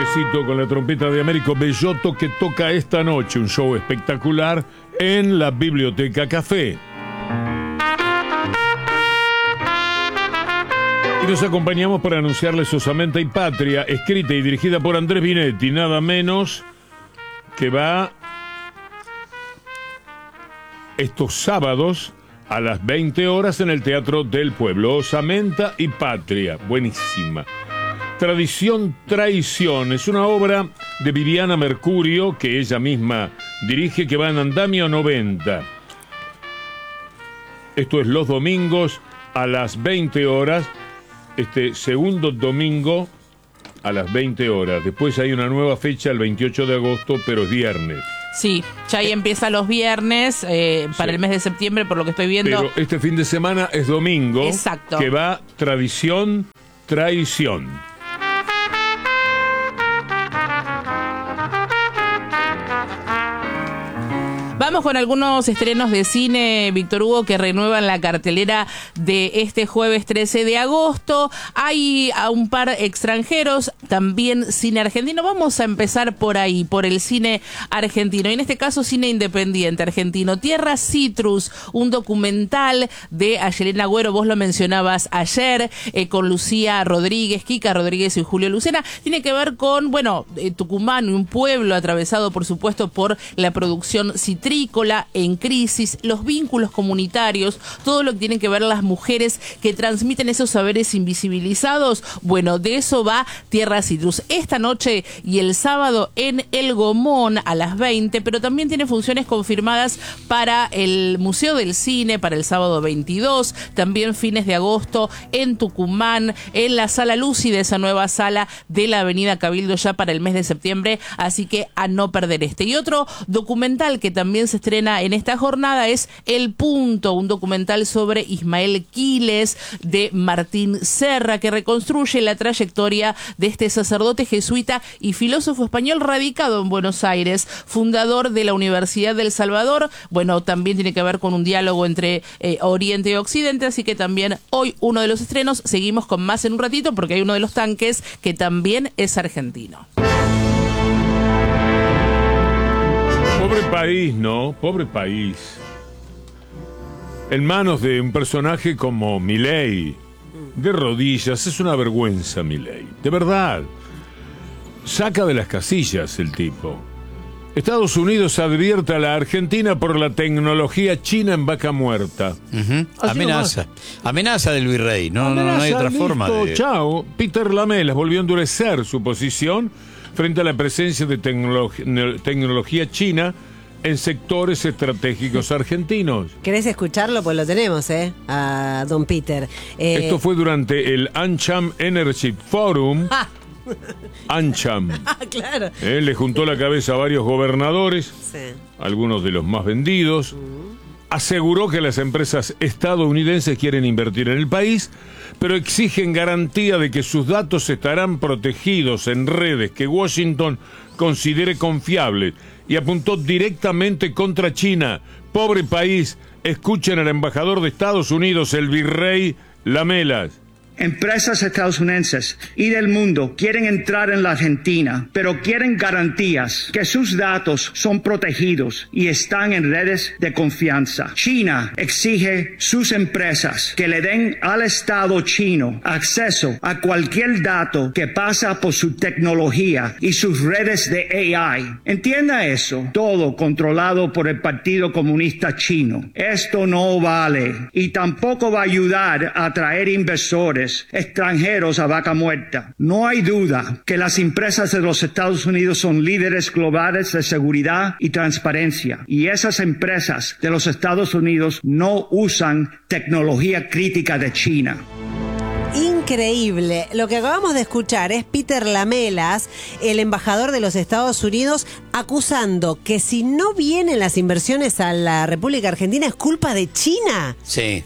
toquecito con la trompeta de Américo Bellotto, que toca esta noche un show espectacular en la Biblioteca Café. Y nos acompañamos para anunciarles Osamenta y Patria, escrita y dirigida por Andrés Binetti, nada menos, que va estos sábados a las 20 horas en el Teatro del Pueblo. Osamenta y Patria, buenísima. Tradición, traición, es una obra de Viviana Mercurio, que ella misma dirige, que va en andamio 90. Esto es los domingos a las 20 horas, este segundo domingo a las 20 horas. Después hay una nueva fecha, el 28 de agosto, pero es viernes. Sí, ya ahí empieza los viernes para el mes de septiembre, por lo que estoy viendo. Pero este fin de semana es domingo. Exacto. Que va tradición, traición. Vamos con algunos estrenos de cine, Víctor Hugo, que renuevan la cartelera de este jueves 13 de agosto. Hay a un par extranjeros, también cine argentino. Vamos a empezar por ahí, por el cine argentino. Y en este caso, cine independiente argentino. Tierra Citrus, un documental de Ayelena Agüero, vos lo mencionabas ayer, con Lucía Rodríguez, Kika Rodríguez y Julio Lucena. Tiene que ver con, Tucumán, un pueblo atravesado, por supuesto, por la producción citrícola en crisis, los vínculos comunitarios, todo lo que tienen que ver las mujeres que transmiten esos saberes invisibilizados. Bueno, de eso va Tierra Citrus. Esta noche y el sábado en El Gomón a las 20, pero también tiene funciones confirmadas para el Museo del Cine, para el sábado 22, también fines de agosto en Tucumán, en la Sala Lúcida, esa nueva sala de la Avenida Cabildo, ya para el mes de septiembre, así que a no perder este. Y otro documental que también se estrena en esta jornada es El Punto, un documental sobre Ismael Quiles de Martín Serra, que reconstruye la trayectoria de este sacerdote jesuita y filósofo español radicado en Buenos Aires, fundador de la Universidad del Salvador. Bueno, también tiene que ver con un diálogo entre Oriente y Occidente, así que también hoy uno de los estrenos. Seguimos con más en un ratito porque hay uno de los tanques que también es argentino. Pobre país, ¿no? Pobre país. En manos de un personaje como Milei, de rodillas, es una vergüenza Milei. De verdad. Saca de las casillas el tipo. Estados Unidos advierte a la Argentina por la tecnología china en vaca muerta. Amenaza. Amenaza del virrey. No hay otra forma de... Chao. Peter Lamelas volvió a endurecer su posición frente a la presencia de tecnología china en sectores estratégicos argentinos. ¿Querés escucharlo? Pues lo tenemos, a don Peter. Esto fue durante el AmCham Energy Forum. AmCham. Claro. Le juntó la cabeza a varios gobernadores, sí, algunos de los más vendidos. Aseguró que las empresas estadounidenses quieren invertir en el país, pero exigen garantía de que sus datos estarán protegidos en redes que Washington considere confiables, y apuntó directamente contra China. Pobre país, escuchen al embajador de Estados Unidos, el virrey Lamelas. Empresas estadounidenses y del mundo quieren entrar en la Argentina, pero quieren garantías que sus datos son protegidos y están en redes de confianza. China exige sus empresas que le den al Estado chino acceso a cualquier dato que pasa por su tecnología y sus redes de AI. Entienda eso, todo controlado por el Partido Comunista Chino. Esto no vale y tampoco va a ayudar a atraer inversores extranjeros a vaca muerta. No hay duda que las empresas de los Estados Unidos son líderes globales de seguridad y transparencia, y esas empresas de los Estados Unidos no usan tecnología crítica de China. Increíble. Lo que acabamos de escuchar es Peter Lamelas, el embajador de los Estados Unidos, acusando que si no vienen las inversiones a la República Argentina es culpa de China. Sí.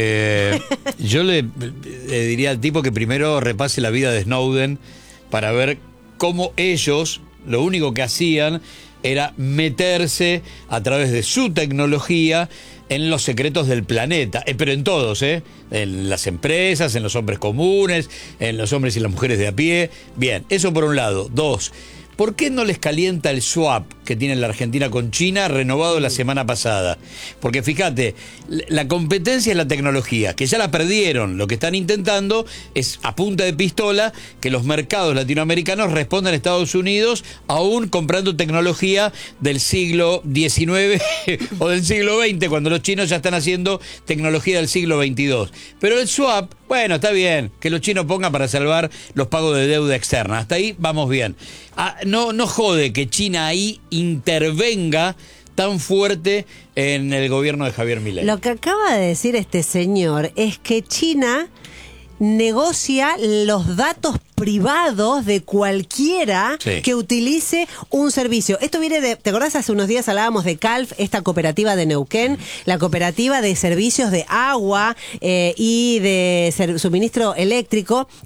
Yo le diría al tipo que primero repase la vida de Snowden para ver cómo ellos, lo único que hacían era meterse a través de su tecnología en los secretos del planeta, pero en todos, en las empresas, en los hombres comunes, en los hombres y las mujeres de a pie. Bien, eso por un lado. Dos, ¿por qué no les calienta el swap que tiene la Argentina con China, renovado la semana pasada? Porque fíjate, la competencia es la tecnología, que ya la perdieron. Lo que están intentando es, a punta de pistola, que los mercados latinoamericanos respondan a Estados Unidos, aún comprando tecnología del siglo XIX o del siglo XX, cuando los chinos ya están haciendo tecnología del siglo XXII. Pero el swap, bueno, está bien, que los chinos pongan para salvar los pagos de deuda externa. Hasta ahí vamos bien. No jode que China ahí intervenga tan fuerte en el gobierno de Javier Milei. Lo que acaba de decir este señor es que China negocia los datos privados de cualquiera que utilice un servicio. Esto viene de, ¿te acordás? Hace unos días hablábamos de CALF, esta cooperativa de Neuquén, la cooperativa de servicios de agua y de suministro eléctrico,